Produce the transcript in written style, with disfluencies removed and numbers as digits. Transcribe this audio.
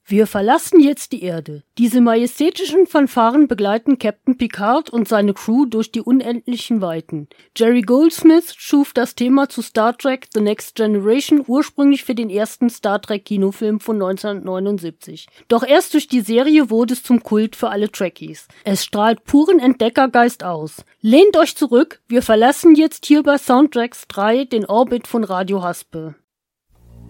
Wir verlassen jetzt die Erde. Diese majestätischen Fanfaren begleiten Captain Picard und seine Crew durch die unendlichen Weiten. Jerry Goldsmith schuf das Thema zu Star Trek The Next Generation ursprünglich für den ersten Star Trek Kinofilm von 1979. Doch erst durch die Serie wurde es zum Kult für alle Trekkies. Es strahlt puren Entdeckergeist aus. Lehnt euch zurück, wir verlassen jetzt hier bei Soundtracks 3 den Orbit von Radio Haspe.